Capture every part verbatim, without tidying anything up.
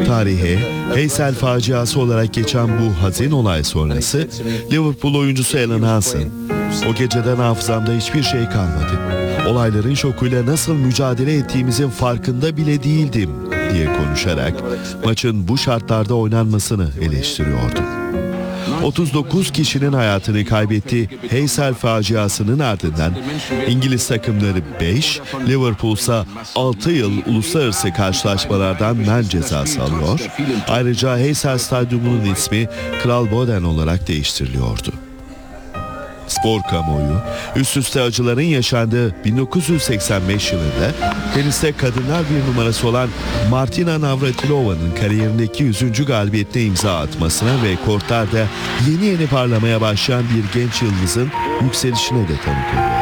Tarihe Heysel faciası olarak geçen bu hazin olay sonrası Liverpool oyuncusu Alan Hansen, "O geceden hafızamda hiçbir şey kalmadı. Olayların şokuyla nasıl mücadele ettiğimizin farkında bile değildim" diye konuşarak maçın bu şartlarda oynanmasını eleştiriyordu. otuz dokuz kişinin hayatını kaybettiği Heysel faciasının ardından İngiliz takımları beş, Liverpool ise altı yıl uluslararası karşılaşmalardan men cezası alıyor. Ayrıca Heysel Stadyumu'nun ismi Kral Boden olarak değiştiriliyordu. Spor kamuoyu, üst üste acıların yaşandığı bin dokuz yüz seksen beş yılında teniste kadınlar bir numarası olan Martina Navratilova'nın kariyerindeki yüzüncü galibiyetine imza atmasına ve kortlarda yeni yeni parlamaya başlayan bir genç yıldızın yükselişine de tanık oluyor.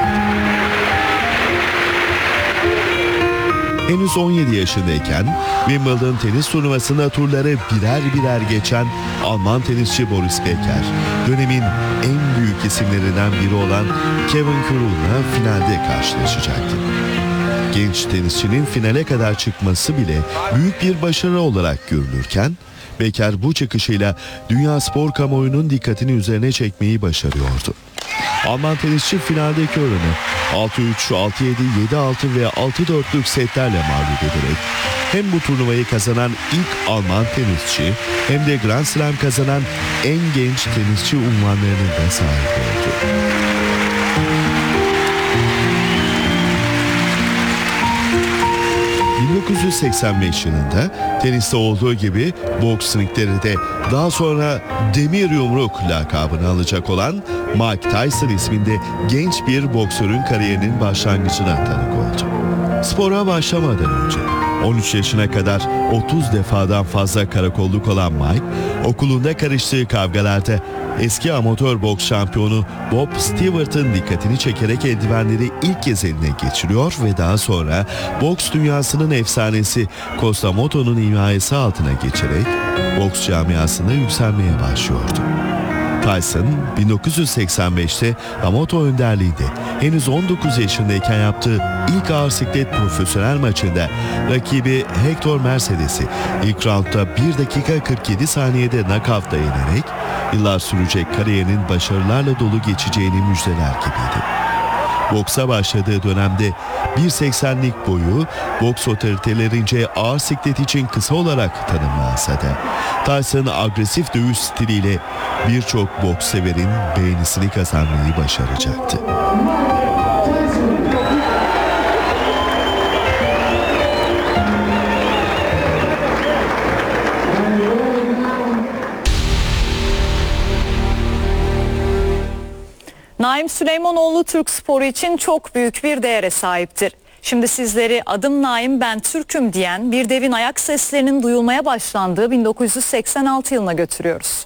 Henüz on yedi yaşındayken Wimbledon tenis turnuvasında turları birer birer geçen Alman tenisçi Boris Becker, dönemin en büyük isimlerinden biri olan Kevin Kurul'la finalde karşılaşacaktı. Genç tenisçinin finale kadar çıkması bile büyük bir başarı olarak görülürken, Becker bu çıkışıyla dünya spor kamuoyunun dikkatini üzerine çekmeyi başarıyordu. Alman tenisçi finaldeki oranı altı üç, altı yedi, yedi altı ve altı dörtlük setlerle mağlup ederek hem bu turnuvayı kazanan ilk Alman tenisçi hem de Grand Slam kazanan en genç tenisçi unvanlarının da sahip oldu. bin dokuz yüz seksen beş yılında teniste olduğu gibi boks ringleri de daha sonra Demir Yumruk lakabını alacak olan Mike Tyson isminde genç bir boksörün kariyerinin başlangıcına tanık oldu. Spora başlamadan önce on üç yaşına kadar otuz defadan fazla karakolluk olan Mike, okulunda karıştığı kavgalarda eski amatör boks şampiyonu Bob Stewart'ın dikkatini çekerek eldivenleri ilk kez eline geçiriyor ve daha sonra boks dünyasının efsanesi Costa Moto'nun himayesi altına geçerek boks camiasında yükselmeye başlıyordu. Tyson bin dokuz yüz seksen beşte Yamamoto önderliğinde henüz on dokuz yaşındayken yaptığı ilk ağır siklet profesyonel maçında rakibi Hector Mercedes'i ilk roundda bir dakika kırk yedi saniyede knockout'la yenerek yıllar sürecek kariyerinin başarılarla dolu geçeceğini müjdeler gibiydi. Boksa başladığı dönemde bir seksenlik boyu boks otoritelerince ağır siklet için kısa olarak tanımlansa da Tyson agresif dövüş stiliyle birçok boks severin beğenisini kazanmayı başaracaktı. Naim Süleymanoğlu Türk sporu için çok büyük bir değere sahiptir. Şimdi sizleri "Adım Naim, ben Türk'üm" diyen bir devin ayak seslerinin duyulmaya başlandığı bin dokuz yüz seksen altı yılına götürüyoruz.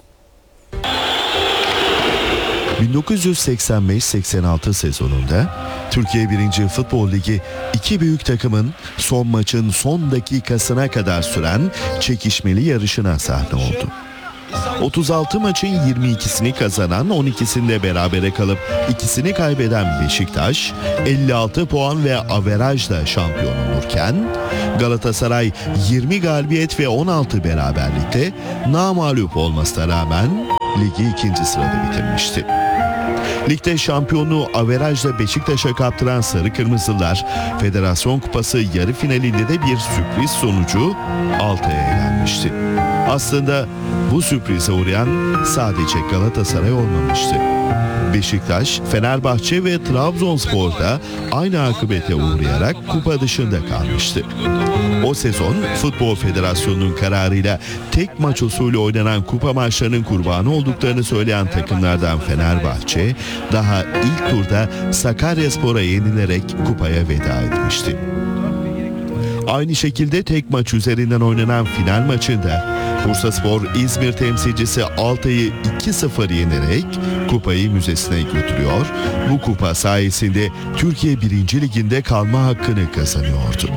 bin dokuz yüz seksen beş seksen altı sezonunda Türkiye birinci Futbol Ligi iki büyük takımın son maçın son dakikasına kadar süren çekişmeli yarışına sahne oldu. otuz altı maçın yirmi ikisini kazanan, on ikisinde berabere kalıp ikisini kaybeden Beşiktaş elli altı puan ve averajla şampiyon olurken Galatasaray yirmi galibiyet ve on altı beraberlikte namağlup olmasına rağmen ligi ikinci sırada bitirmişti. Ligde şampiyonluğu averajla Beşiktaş'a kaptıran Sarı Kırmızılar, Federasyon Kupası yarı finalinde de bir sürpriz sonucu Altay'a elenmişti. Aslında bu sürprize uğrayan sadece Galatasaray olmamıştı. Beşiktaş, Fenerbahçe ve Trabzonspor da aynı akıbete uğrayarak kupa dışında kalmıştı. O sezon Futbol Federasyonu'nun kararıyla tek maç usulü oynanan kupa maçlarının kurbanı olduklarını söyleyen takımlardan Fenerbahçe, daha ilk turda Sakaryaspor'a yenilerek kupaya veda etmişti. Aynı şekilde tek maç üzerinden oynanan final maçında Bursaspor İzmir temsilcisi Altay'ı iki sıfır yenerek kupayı müzesine götürüyor. Bu kupa sayesinde Türkiye birinci Ligi'nde kalma hakkını kazanıyordu.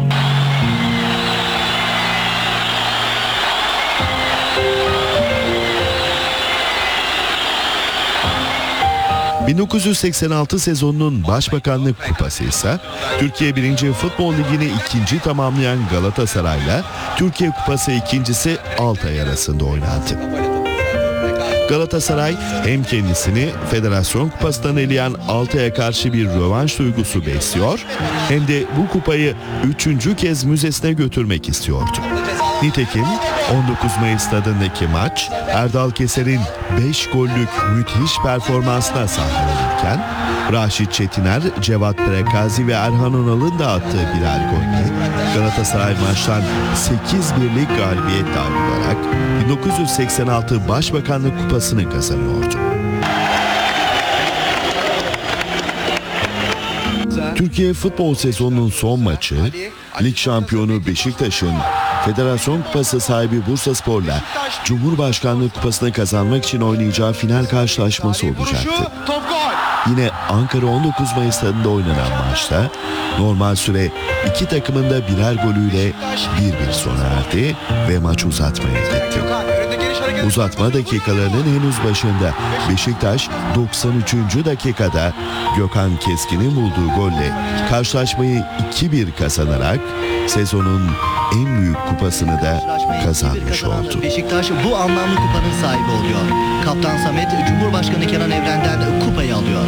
bin dokuz yüz seksen altı sezonunun Başbakanlık Kupası ise Türkiye birinci Futbol Ligi'ni ikinci tamamlayan Galatasaray'la Türkiye Kupası ikincisi Altay arasında oynandı. Galatasaray hem kendisini Federasyon Kupası'ndan eleyen Altay'a karşı bir rövanş duygusu besliyor hem de bu kupayı üçüncü kez müzesine götürmek istiyordu. Nitekim on dokuz Mayıs stadındaki maç Erdal Keser'in beş gollük müthiş performansına sahnelenirken Raşit Çetiner, Cevat Prekazi ve Erhan Önal'ın da attığı birer golle Galatasaray maçtan sekiz birlik galibiyetle ayrılarak bin dokuz yüz seksen altı Başbakanlık Kupası'nı kazanıyordu. Türkiye futbol sezonunun son maçı, lig şampiyonu Beşiktaş'ın Federasyon Kupası sahibi Bursaspor'la Cumhurbaşkanlığı Kupası'nı kazanmak için oynayacağı final karşılaşması olacaktı. Yine Ankara on dokuz Mayıs stadında oynanan maçta normal süre iki takımın da birer golüyle bir bir sona erdi ve maç uzatmaya gitti. Uzatma dakikalarının henüz başında Beşiktaş doksan üçüncü dakikada Gökhan Keskin'in bulduğu golle karşılaşmayı iki bir kazanarak sezonun en büyük kupasını da kazanmış oldu. Beşiktaş bu anlamlı kupanın sahibi oluyor. Kaptan Samet, Cumhurbaşkanı Kenan Evren'den kupayı alıyor.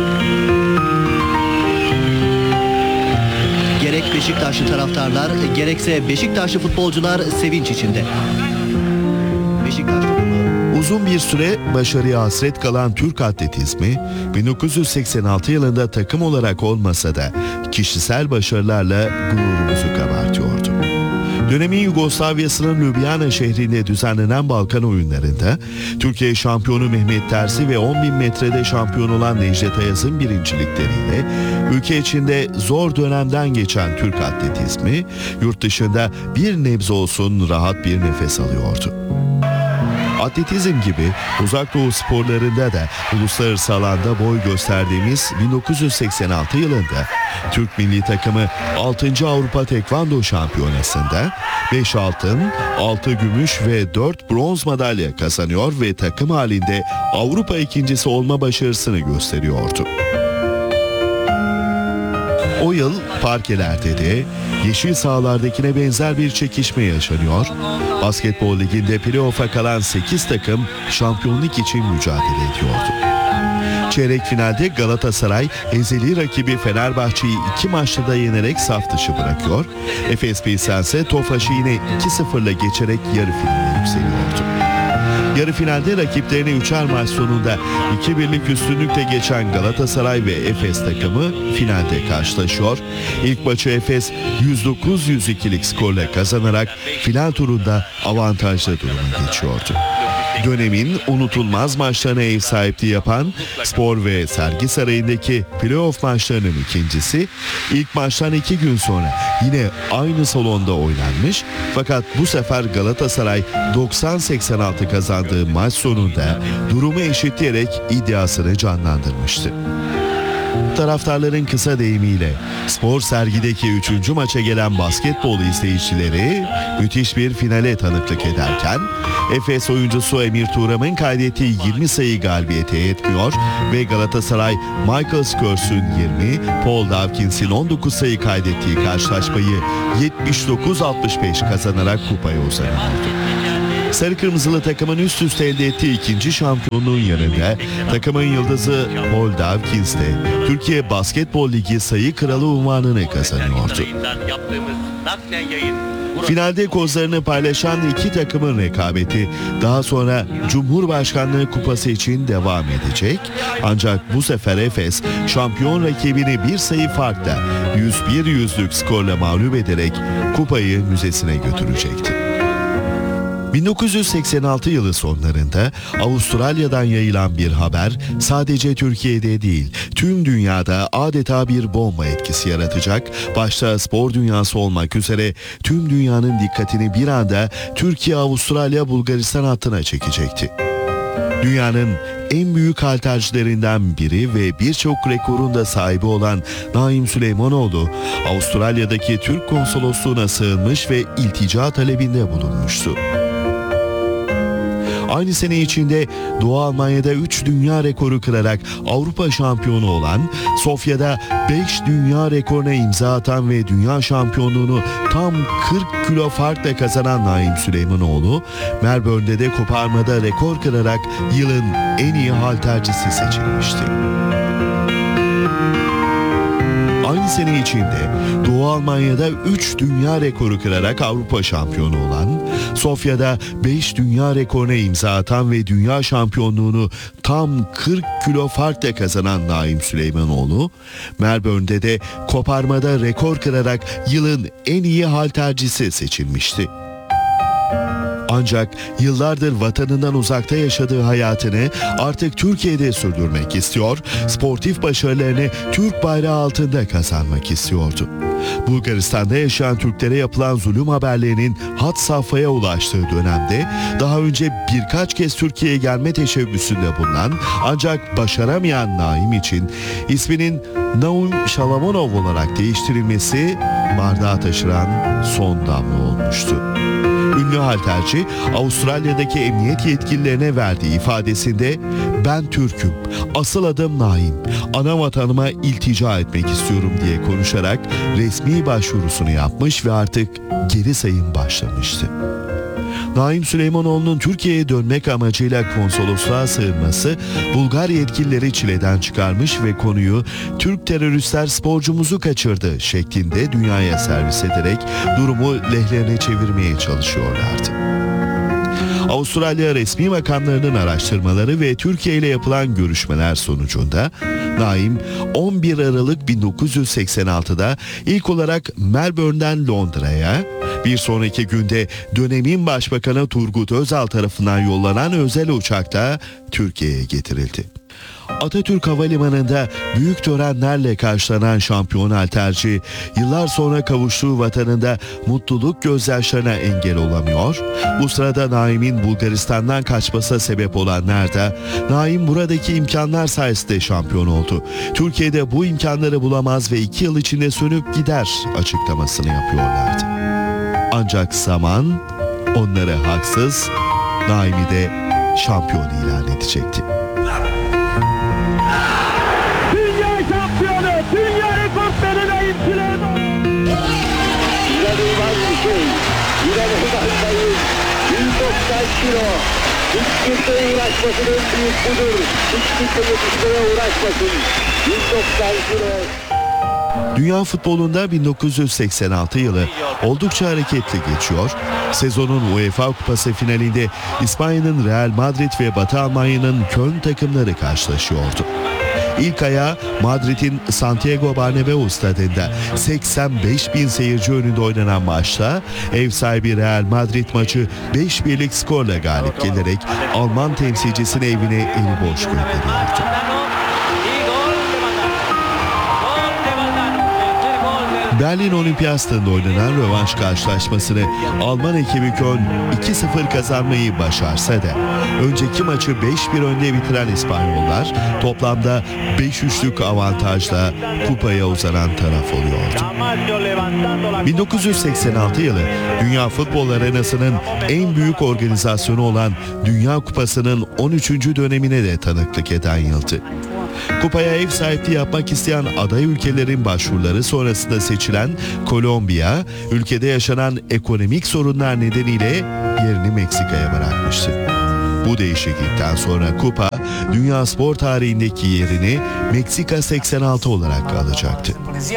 Gerek Beşiktaşlı taraftarlar, gerekse Beşiktaşlı futbolcular sevinç içinde. Beşiktaş Uzun bir süre başarıya hasret kalan Türk atletizmi bin dokuz yüz seksen altı yılında takım olarak olmasa da kişisel başarılarla gururumuzu kabartıyordu. Dönemin Yugoslavya'sının Ljubljana şehrinde düzenlenen Balkan oyunlarında Türkiye şampiyonu Mehmet Terzi ve on bin metrede şampiyon olan Necdet Ayaz'ın birincilikleriyle ülke içinde zor dönemden geçen Türk atletizmi yurt dışında bir nebze olsun rahat bir nefes alıyordu. Atletizm gibi uzak doğu sporlarında da uluslararası alanda boy gösterdiğimiz bin dokuz yüz seksen altı yılında Türk milli takımı altıncı Avrupa Tekvando Şampiyonası'nda beş altın, altı gümüş ve dört bronz madalya kazanıyor ve takım halinde Avrupa ikincisi olma başarısını gösteriyordu. O yıl parkelerde de yeşil sahalardakine benzer bir çekişme yaşanıyor. Basketbol liginde playoff'a kalan sekiz takım şampiyonluk için mücadele ediyordu. Çeyrek finalde Galatasaray ezeli rakibi Fenerbahçe'yi iki maçta da yenerek saf dışı bırakıyor. Efes Pilsen ise Tofaş'ı yine iki sıfırla geçerek yarı finale yükseliyordu. Yarı finalde rakiplerini üçer maç sonunda iki birlik üstünlükle geçen Galatasaray ve Efes takımı finalde karşılaşıyor. İlk maçı Efes yüz dokuz yüz ikilik skorla kazanarak final turunda avantajlı duruma geçiyordu. Dönemin unutulmaz maçlarına ev sahipliği yapan Spor ve Sergi Sarayı'ndaki playoff maçlarının ikincisi ilk maçtan iki gün sonra yine aynı salonda oynanmış, fakat bu sefer Galatasaray doksan seksen altı kazandığı maç sonunda durumu eşitleyerek iddiasını canlandırmıştı. Taraftarların kısa deyimiyle Spor Sergi'deki üçüncü maça gelen basketbol izleyicileri müthiş bir finale tanıklık ederken Efes oyuncusu Emir Tuğram'ın kaydettiği yirmi sayı galibiyete yetmiyor ve Galatasaray Michael Scores'un yirmi, Paul Dawkins'in on dokuz sayı kaydettiği karşılaşmayı yetmiş dokuz altmış beş kazanarak kupaya uzanıyordu. Sarı Kırmızılı takımın üst üste elde ettiği ikinci şampiyonluğun yanında takımın yıldızı Paul Dawkins de Türkiye Basketbol Ligi sayı kralı unvanını kazanıyordu. Finalde kozlarını paylaşan iki takımın rekabeti daha sonra Cumhurbaşkanlığı Kupası için devam edecek. Ancak bu sefer Efes şampiyon rakibini bir sayı farkla yüz bir yüzlük skorla mağlup ederek kupayı müzesine götürecekti. bin dokuz yüz seksen altı yılı sonlarında Avustralya'dan yayılan bir haber sadece Türkiye'de değil, tüm dünyada adeta bir bomba etkisi yaratacak. Başta spor dünyası olmak üzere tüm dünyanın dikkatini bir anda Türkiye-Avustralya-Bulgaristan hattına çekecekti. Dünyanın en büyük haltercilerinden biri ve birçok rekorun da sahibi olan Naim Süleymanoğlu, Avustralya'daki Türk konsolosluğuna sığınmış ve iltica talebinde bulunmuştu. Aynı sene içinde Doğu Almanya'da üç dünya rekoru kırarak Avrupa şampiyonu olan, Sofya'da beş dünya rekoruna imza atan ve dünya şampiyonluğunu tam kırk kilo farkla kazanan Naim Süleymanoğlu, Melbourne'de de koparmada rekor kırarak yılın en iyi haltercisi seçilmişti. Aynı sene içinde Doğu Almanya'da üç dünya rekoru kırarak Avrupa şampiyonu olan, Sofya'da beş dünya rekoruna imza atan ve dünya şampiyonluğunu tam kırk kilo farkla kazanan Naim Süleymanoğlu, Melbourne'de de koparmada rekor kırarak yılın en iyi haltercisi seçilmişti. Ancak yıllardır vatanından uzakta yaşadığı hayatını artık Türkiye'de sürdürmek istiyor, sportif başarılarını Türk bayrağı altında kazanmak istiyordu. Bulgaristan'da yaşayan Türklere yapılan zulüm haberlerinin had safhaya ulaştığı dönemde daha önce birkaç kez Türkiye'ye gelme teşebbüsünde bulunan ancak başaramayan Naim için isminin Naum Shalamonov olarak değiştirilmesi bardağı taşıran son damla olmuştu. Ünlü halterci Avustralya'daki emniyet yetkililerine verdiği ifadesinde "Ben Türk'üm, asıl adım Naim, ana vatanıma iltica etmek istiyorum" diye konuşarak resmi başvurusunu yapmış ve artık geri sayım başlamıştı. Naim Süleymanoğlu'nun Türkiye'ye dönmek amacıyla konsolosluğa sığınması Bulgar yetkilileri çileden çıkarmış ve konuyu "Türk teröristler sporcumuzu kaçırdı" şeklinde dünyaya servis ederek durumu lehlerine çevirmeye çalışıyorlardı. Avustralya resmi makamlarının araştırmaları ve Türkiye ile yapılan görüşmeler sonucunda Naim on bir Aralık bin dokuz yüz seksen altıda ilk olarak Melbourne'den Londra'ya, bir sonraki günde dönemin Başbakanı Turgut Özal tarafından yollanan özel uçakla Türkiye'ye getirildi. Atatürk Havalimanı'nda büyük törenlerle karşılanan şampiyon halterci, yıllar sonra kavuştuğu vatanında mutluluk gözyaşlarına engel olamıyor. Bu sırada Naim'in Bulgaristan'dan kaçmasına sebep olanlar da Naim buradaki imkanlar sayesinde şampiyon oldu, Türkiye'de bu imkanları bulamaz ve iki yıl içinde sönüp gider açıklamasını yapıyorlardı. Ancak zaman onları haksız, Naim'i de şampiyon ilan edecekti. Dünya rekortmeni Naim Süleymanoğlu. İnanılmaz bir şey. İnanılmaz. yüz doksan kilo. Hiçbir şeye uğraşmasın, en büyük budur. Hiçbir şeye uğraşmasın. yüz doksan kilo. Dünya futbolunda bin dokuz yüz seksen altı yılı oldukça hareketli geçiyor. Sezonun UEFA Kupası finalinde İspanya'nın Real Madrid ve Batı Almanya'nın Köln takımları karşılaşıyordu. İlk ayağı Madrid'in Santiago Bernabéu stadında seksen beş bin seyirci önünde oynanan maçta ev sahibi Real Madrid maçı beş birlik skorla galip gelerek Alman temsilcisini evine eli boş gönderiyordu. Berlin Olimpiyası'nda oynanan rövanş karşılaşmasını Alman ekibi Köln iki sıfır kazanmayı başarsa da önceki maçı beş bir önde bitiren İspanyollar toplamda beş üçlük avantajla kupaya uzanan taraf oluyordu. bin dokuz yüz seksen altı yılı Dünya Futbol Arenası'nın en büyük organizasyonu olan Dünya Kupası'nın on üçüncü dönemine de tanıklık eden yıldı. Kupaya ev sahipliği yapmak isteyen aday ülkelerin başvuruları sonrasında seçilen Kolombiya, ülkede yaşanan ekonomik sorunlar nedeniyle yerini Meksika'ya bırakmıştı. Bu değişiklikten sonra kupa, dünya spor tarihindeki yerini Meksika seksen altı olarak alacaktı.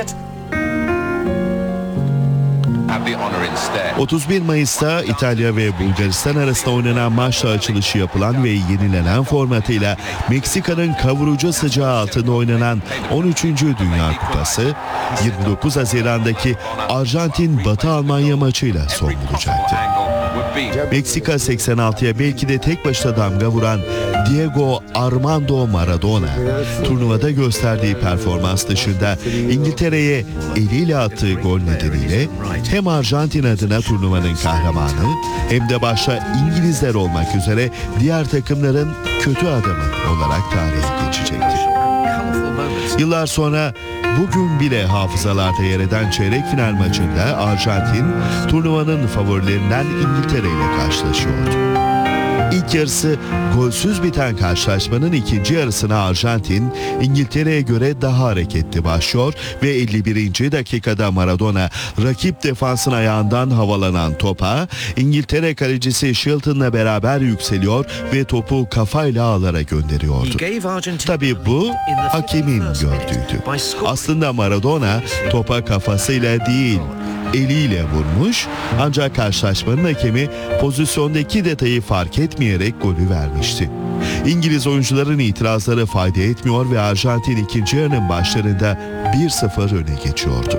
otuz bir Mayıs'ta İtalya ve Bulgaristan arasında oynanan maçla açılışı yapılan ve yenilenen formatıyla Meksika'nın kavurucu sıcağı altında oynanan on üçüncü Dünya Kupası yirmi dokuz Haziran'daki Arjantin Batı Almanya maçıyla son bulacaktı. Meksika seksen altıya belki de tek başına damga vuran Diego Armando Maradona, turnuvada gösterdiği performans dışında İngiltere'ye eliyle attığı gol nedeniyle hem Arjantin adına turnuvanın kahramanı hem de başta İngilizler olmak üzere diğer takımların kötü adamı olarak tarihe geçecektir. Yıllar sonra bugün bile hafızalarda yer eden çeyrek final maçında Arjantin turnuvanın favorilerinden İngiltere ile karşılaşıyordu. İlk yarısı golsüz biten karşılaşmanın ikinci yarısına Arjantin, İngiltere'ye göre daha hareketli başlıyor ve elli birinci dakikada Maradona rakip defansın ayağından havalanan topa İngiltere kalecisi Shilton'la beraber yükseliyor ve topu kafayla ağlara gönderiyordu. Tabii bu hakemin gördüğüydü. Aslında Maradona topa kafasıyla değil, eliyle vurmuş, ancak karşılaşmanın hakemi pozisyondaki detayı fark etmeyerek golü vermişti. İngiliz oyuncuların itirazları fayda etmiyor ve Arjantin ikinci yarının başlarında bir sıfır öne geçiyordu.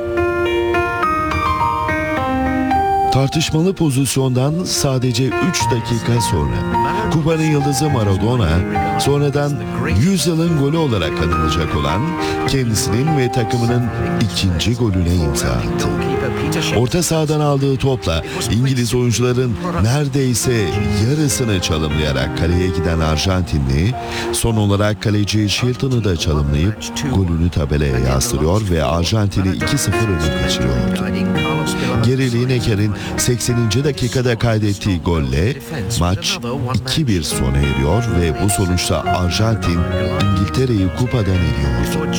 Tartışmalı pozisyondan sadece üç dakika sonra kupanın yıldızı Maradona, sonradan yüzyılın golü olarak anılacak olan kendisinin ve takımının ikinci golüne imza attı. Orta sahadan aldığı topla İngiliz oyuncuların neredeyse yarısını çalımlayarak kaleye giden Arjantinli, son olarak kaleci Shilton'u da çalımlayıp golünü tabelaya yazdırıyor ve Arjantin'i iki sıfır öne geçiriyordu. Geri Lineker'in sekseninci dakikada kaydettiği golle maç iki bir sona eriyor ve bu sonuçta Arjantin İngiltere'yi kupadan eliyordu.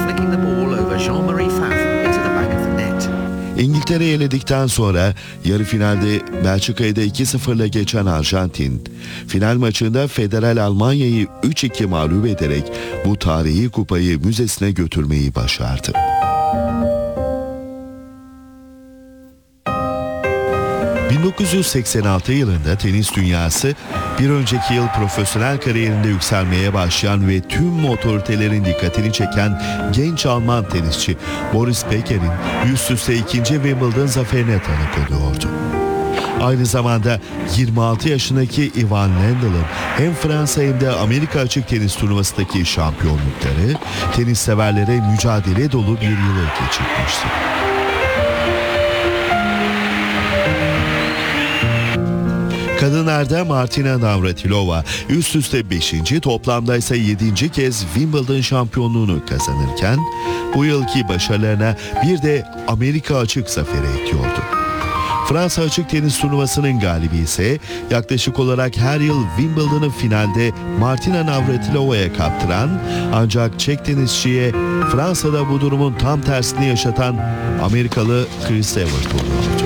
İngiltere'yi eledikten sonra yarı finalde Belçika'yı da iki sıfırla geçen Arjantin, final maçında Federal Almanya'yı üç iki mağlup ederek bu tarihi kupayı müzesine götürmeyi başardı. bin dokuz yüz seksen altı yılında tenis dünyası bir önceki yıl profesyonel kariyerinde yükselmeye başlayan ve tüm otoritelerin dikkatini çeken genç Alman tenisçi Boris Becher'in üst üste ikinci Wimbledon zaferine tanık oluyordu. Aynı zamanda yirmi altı yaşındaki Ivan Lendl'ın hem Fransa hem de Amerika açık tenis turnuvasındaki şampiyonlukları tenis severlere mücadele dolu bir yılı geçirmişti. Kadınlarda Martina Navratilova üst üste beşinci toplamda ise yedinci kez Wimbledon şampiyonluğunu kazanırken bu yılki başarılarına bir de Amerika açık zaferi ekliyordu. Fransa açık tenis turnuvasının galibi ise yaklaşık olarak her yıl Wimbledon'ı finalde Martina Navratilova'ya kaptıran ancak Çek tenisçiye Fransa'da bu durumun tam tersini yaşatan Amerikalı Chris Evert oluyordu.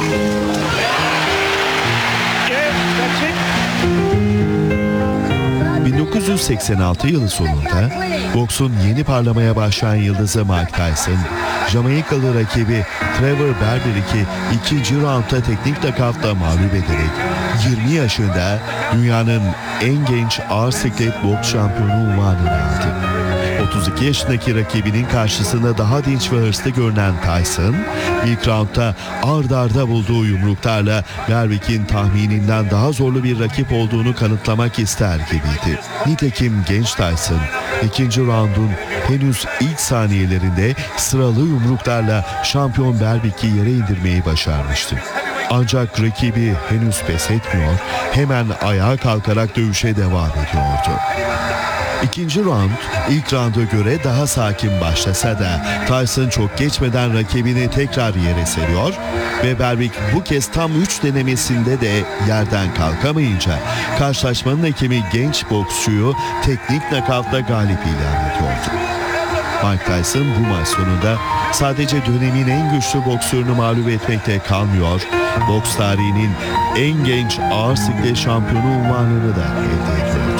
bin dokuz yüz seksen altı yılı sonunda boksun yeni parlamaya başlayan yıldızı Mike Tyson, Jamaikalı rakibi Trevor Berberik'i ikinci roundda teknik nakavtla mağlup ederek yirmi yaşında dünyanın en genç ağır siklet boks şampiyonu unvanını aldı. otuz iki yaşındaki rakibinin karşısında daha dinç ve hırslı görünen Tyson, ilk roundda ard arda bulduğu yumruklarla Berwick'in tahmininden daha zorlu bir rakip olduğunu kanıtlamak ister gibiydi. Nitekim genç Tyson, ikinci roundun henüz ilk saniyelerinde sıralı yumruklarla şampiyon Berwick'i yere indirmeyi başarmıştı. Ancak rakibi henüz pes etmiyor, hemen ayağa kalkarak dövüşe devam ediyordu. İkinci round ilk rounda göre daha sakin başlasa da Tyson çok geçmeden rakibini tekrar yere seriyor ve Berwick bu kez tam üç denemesinde de yerden kalkamayınca karşılaşmanın hakemi genç boksçuyu teknik nakavtla galip ilan ediyordu. Mike Tyson bu maç sonunda sadece dönemin en güçlü boksörünü mağlup etmekle kalmıyor, boks tarihinin en genç ağır siklet şampiyonu unvanını da elde ediyordu.